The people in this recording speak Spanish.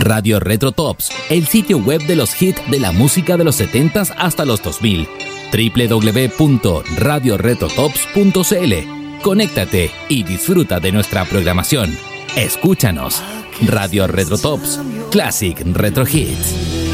Radio Retro Tops, el sitio web de los hits de la música de los 70s hasta los 2000. www.radioretrotops.cl. Conéctate y disfruta de nuestra programación. Escúchanos. Radio Retro Tops, Classic Retro Hits.